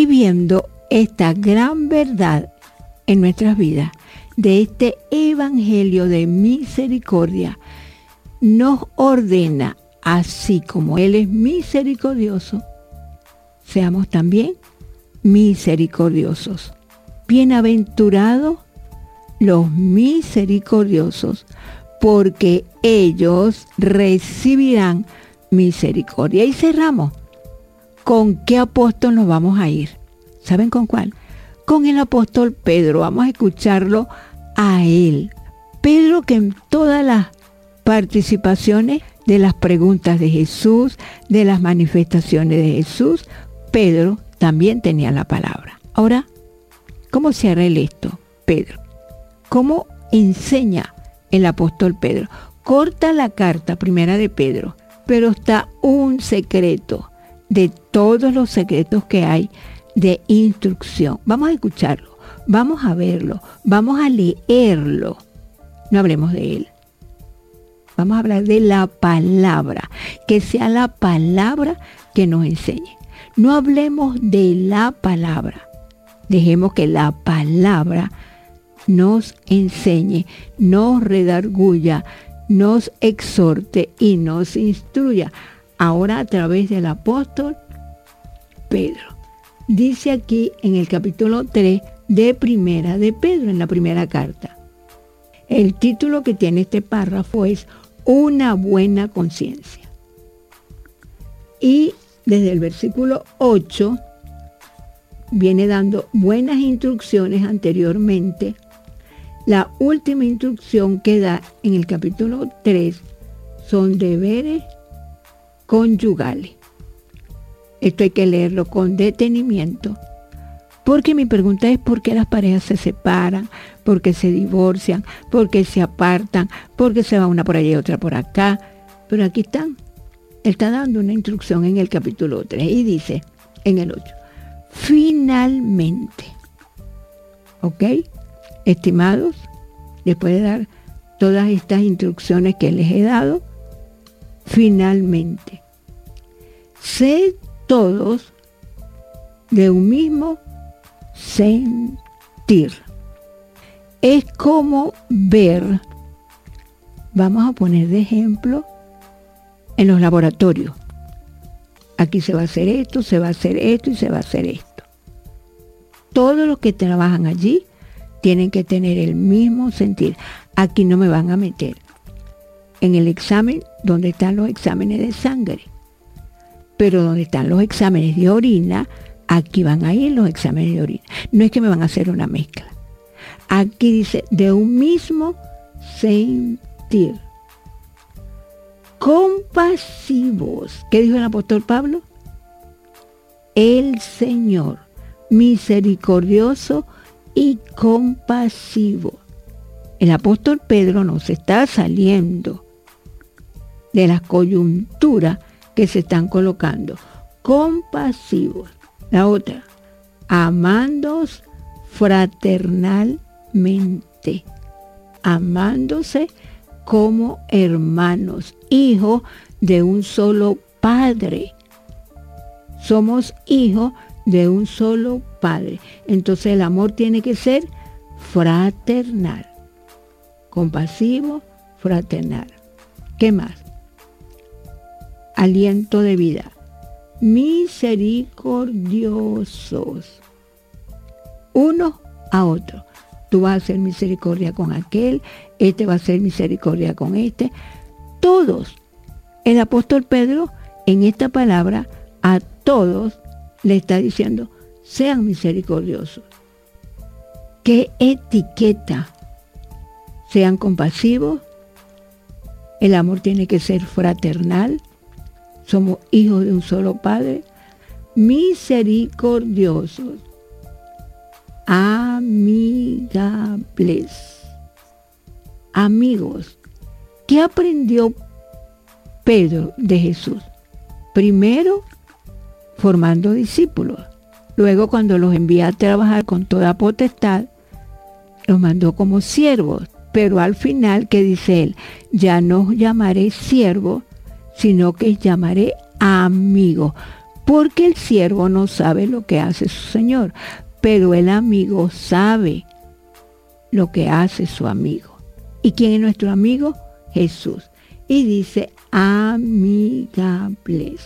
Y viendo esta gran verdad en nuestras vidas, de este evangelio de misericordia, nos ordena, así como Él es misericordioso, seamos también misericordiosos. Bienaventurados los misericordiosos, porque ellos recibirán misericordia. Y cerramos. ¿Con qué apóstol nos vamos a ir? ¿Saben con cuál? Con el apóstol Pedro. Vamos a escucharlo a él. Pedro, que en todas las participaciones de las preguntas de Jesús, de las manifestaciones de Jesús, Pedro también tenía la palabra. Ahora, ¿cómo cierra él esto, Pedro? ¿Cómo enseña el apóstol Pedro? Corta la carta primera de Pedro, pero está un secreto de todos los secretos que hay de instrucción. Vamos a escucharlo, vamos a verlo, vamos a leerlo. No hablemos de él. Vamos a hablar de la palabra, que sea la palabra que nos enseñe. No hablemos de la palabra. Dejemos que la palabra nos enseñe, nos redarguya, nos exhorte y nos instruya. Ahora a través del apóstol Pedro. Dice aquí en el capítulo 3 de Primera de Pedro, en la primera carta. El título que tiene este párrafo es Una buena conciencia. Y desde el versículo 8 viene dando buenas instrucciones anteriormente. La última instrucción que da en el capítulo 3 son deberes conyugales. Esto hay que leerlo con detenimiento, porque mi pregunta es ¿por qué las parejas se separan? ¿Por qué se divorcian? ¿Por qué se apartan? ¿Por qué se va una por allá y otra por acá? Pero aquí están. Él está dando una instrucción en el capítulo 3 y dice en el 8, finalmente, ¿ok? Estimados, después de dar todas estas instrucciones que les he dado, finalmente, sed todos de un mismo sentir. Es como ver, vamos a poner de ejemplo, en los laboratorios. Aquí se va a hacer esto, se va a hacer esto y se va a hacer esto. Todos los que trabajan allí tienen que tener el mismo sentir. Aquí no me van a meter en el examen donde están los exámenes de sangre, pero donde están los exámenes de orina, aquí van a ir los exámenes de orina. No es que me van a hacer una mezcla. Aquí dice de un mismo sentir. Compasivos. ¿Qué dijo el apóstol Pablo? El Señor, misericordioso y compasivo. El apóstol Pedro nos está saliendo de las coyunturas que se están colocando. Compasivos. La otra, amándoos fraternalmente. Amándose como hermanos, hijos de un solo Padre. Somos hijos de un solo Padre. Entonces el amor tiene que ser fraternal. Compasivo, fraternal. ¿Qué más? Aliento de vida. Misericordiosos. Uno a otro. Tú vas a hacer misericordia con aquel, este va a hacer misericordia con este. Todos. El apóstol Pedro, en esta palabra, a todos le está diciendo, sean misericordiosos. ¿Qué etiqueta? Sean compasivos. El amor tiene que ser fraternal. Somos hijos de un solo Padre. Misericordiosos. Amigables. Amigos. ¿Qué aprendió Pedro de Jesús? Primero, formando discípulos. Luego, cuando los envía a trabajar con toda potestad, los mandó como siervos. Pero al final, ¿qué dice él? Ya no os llamaré siervos, sino que os llamaré amigos, porque el siervo no sabe lo que hace su señor, pero el amigo sabe lo que hace su amigo. ¿Y quién es nuestro amigo? Jesús. Y dice amigables,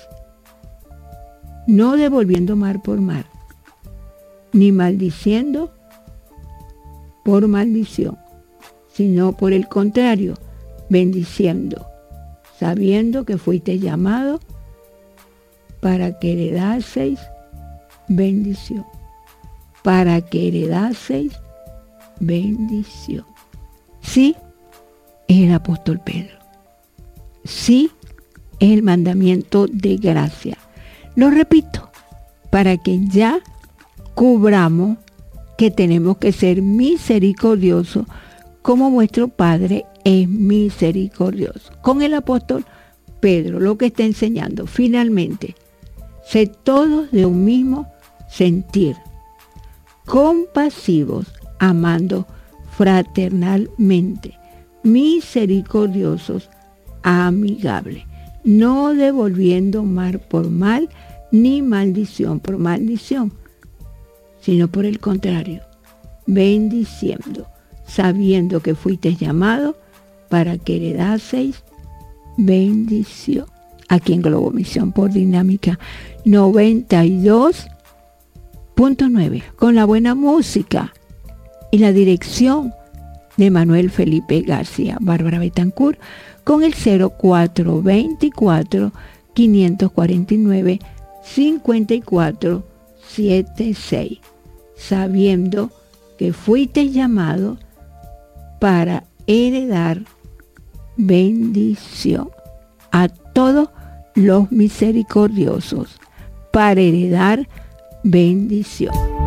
no devolviendo mal por mal, ni maldiciendo por maldición, sino por el contrario, bendiciendo, sabiendo que fuiste llamado para que heredaseis bendición, para que heredaseis bendición. Sí, es el apóstol Pedro. Sí, es el mandamiento de gracia. Lo repito, para que ya cubramos que tenemos que ser misericordiosos como vuestro Padre es misericordioso. Con el apóstol Pedro lo que está enseñando, finalmente, sed todos de un mismo sentir, compasivos, amando fraternalmente, misericordiosos, amigables, no devolviendo mal por mal, ni maldición por maldición, sino por el contrario, bendiciendo, sabiendo que fuisteis llamados para que heredaseis bendición. Aquí en Globo Misión por Dinámica 92.9, con la buena música y la dirección de Manuel Felipe García, Bárbara Betancourt, con el 0424 549 5476, sabiendo que fuiste llamado para heredar bendición. A todos los misericordiosos, para heredar bendición.